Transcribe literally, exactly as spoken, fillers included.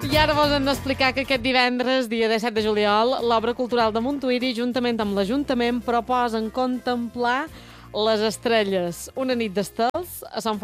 I ara vos hem d'explicar que aquest divendres, dia disset de juliol, l'Obra Cultural de Montuïri, juntament amb l'Ajuntament, proposen contemplar les estrelles. Una nit d'estels a Sant